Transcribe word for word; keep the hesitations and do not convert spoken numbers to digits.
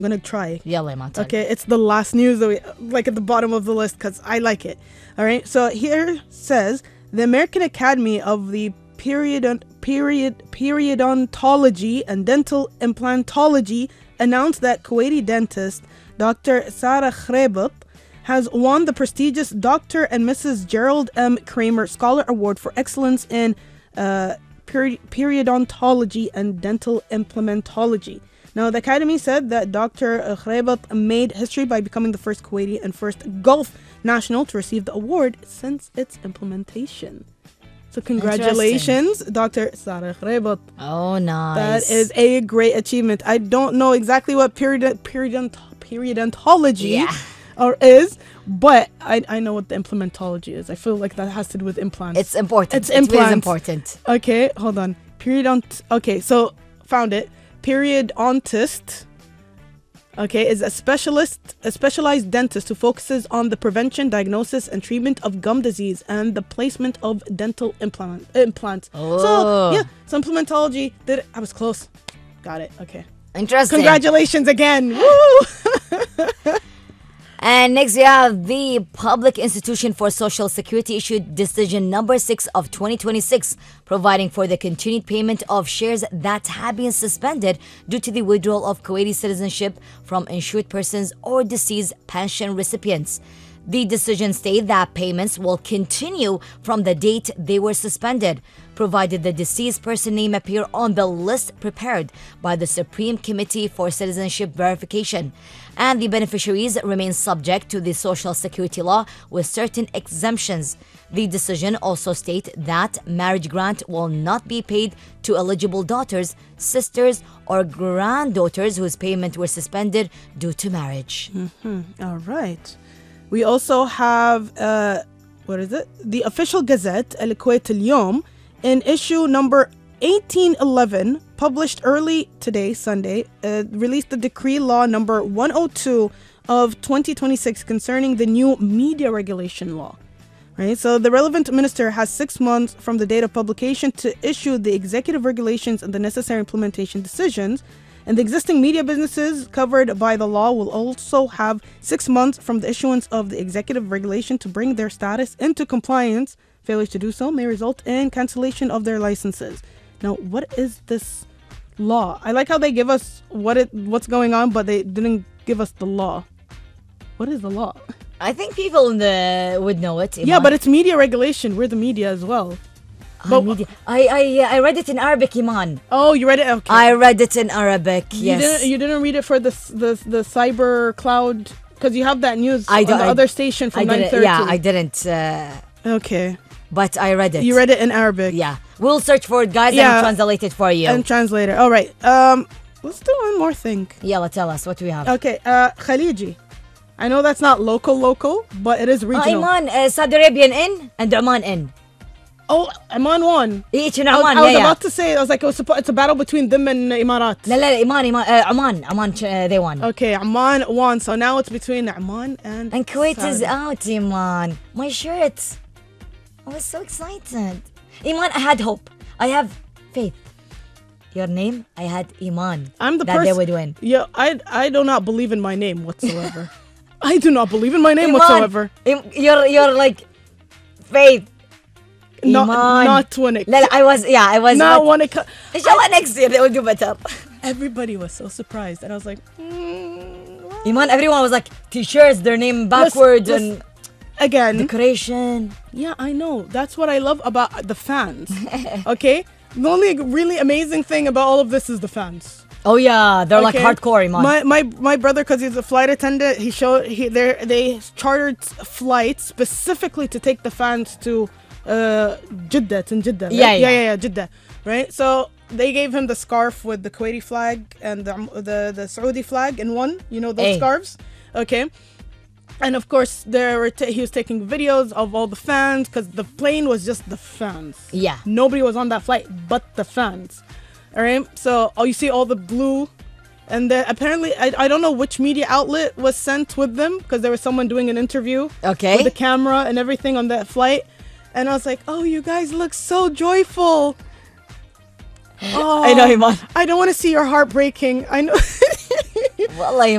gonna try. يلا ما تعال. Okay, it's the last news that we, like at the bottom of the list because I like it. All right, so here says the American Academy of the Period Period Periodontology and Dental Implantology announced that Kuwaiti dentist Doctor Sarah Khrebat has won the prestigious Doctor and Missus Gerald M. Kramer Scholar Award for Excellence in uh, peri- Periodontology and Dental Implantology. Now, the Academy said that Doctor Khrebat made history by becoming the first Kuwaiti and first Gulf national to receive the award since its implementation. So congratulations, Doctor Sarah Khrebat. Oh, nice. That is a great achievement. I don't know exactly what period, periodont, periodontology Yeah. or is, but I, I know what the implementology is. I feel like that has to do with implants. It's important. It's It's implants. really important. Okay, hold on. Periodont. Okay, so found it. Periodontist, okay, is a specialist, a specialized dentist who focuses on the prevention, diagnosis, and treatment of gum disease and the placement of dental implant implants. Oh. So yeah, so implementology. Did it? I was close. Got it. Okay. Interesting. Congratulations again. Woo! And next we have the Public Institution for Social Security issued decision number six of twenty twenty-six, providing for the continued payment of shares that have been suspended due to the withdrawal of Kuwaiti citizenship from insured persons or deceased pension recipients. The decision states that payments will continue from the date they were suspended, provided the deceased person name appear on the list prepared by the Supreme Committee for Citizenship Verification, and the beneficiaries remain subject to the Social Security law with certain exemptions. The decision also states that marriage grant will not be paid to eligible daughters, sisters, or granddaughters whose payment were suspended due to marriage. Mm-hmm. All right. We also have, uh, what is it? The official Gazette, Al Kuwait Al Yom, in issue number eighteen eleven, published early today, Sunday, uh, released the decree law number one oh two of twenty twenty-six concerning the new media regulation law. Right? So the relevant minister has six months from the date of publication to issue the executive regulations and the necessary implementation decisions. And the existing media businesses covered by the law will also have six months from the issuance of the executive regulation to bring their status into compliance. Failure to do so may result in cancellation of their licenses. Now, what is this law? I like how they give us what it what's going on, but they didn't give us the law. What is the law? I think people in the would know it. Yeah, Iman. but it's media regulation. We're the media as well. Ah, but- media. I I I read it in Arabic, Iman. Oh, you read it? Okay. I read it in Arabic. You Yes. didn't, you didn't read it for the the the cyber cloud because you have that news I on don't- the I- other station from I nine didn't. thirty. Yeah, I didn't. Uh, Okay. but I read it. You read it in Arabic. Yeah. We'll search for it, guys, Yeah. and translate it for you. And translate it. All right. Um, let's do one more thing. Yalla, tell us what we have. Okay. Uh, Khaliji. I know that's not local, local, but it is Ah, regional. Iman, uh, Saudi Arabian in and Oman in. Oh, Oman won. Each in I was, Oman, I was yeah, yeah. about to say. I was like, it was suppo- it's a battle between them and Imarat. لا لا Iman, Iman, uh, Oman, Oman, uh, they won. Okay, Oman won. So now it's between Oman and And Kuwait is Saudi. out, Iman. My shirt. I was so excited. Iman, I had hope. I have faith. Your name, I had Iman. I'm the that person. they would win. Yeah, I I do not believe in my name whatsoever. I do not believe in my name Iman, whatsoever. Im- You're you're like faith. Not Iman. not when it. لا لا I was yeah I was Not but- when it. co- Inshallah next year they will do better. Everybody was so surprised, and I was like, mm, what? Iman, everyone was like t-shirts, their name backwards listen. and Again. decoration. Yeah, I know. That's what I love about the fans. Okay, the only really amazing thing about all of this is the fans. Oh yeah, they're like Okay? hardcore, Iman. My my my brother, because he's a flight attendant, he showed he they they chartered flights specifically to take the fans to uh Jeddah. It's in Jeddah. Right? Yeah, yeah. yeah, yeah, yeah, Jeddah. Right. So they gave him the scarf with the Kuwaiti flag and the the, the Saudi flag in one. You know those Hey. scarves. Okay. And of course, there were ta- he was taking videos of all the fans because the plane was just the fans. Yeah. Nobody was on that flight but the fans. All right. So oh, you see all the blue, and then apparently I, I don't know which media outlet was sent with them because there was someone doing an interview Okay. with the camera and everything on that flight, and I was like, oh, you guys look so joyful. Oh, I know, Iman. I don't want to see your heart breaking. I know. Wallah,